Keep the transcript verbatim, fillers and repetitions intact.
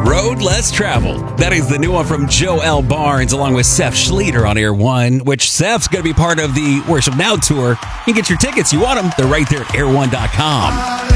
Road Less Traveled. That is the new one from Joel Barnes along with Seth Schleter on Air One, which Seth's going to be part of the Worship Now tour. You can get your tickets. You want them. They're right there at air one dot com.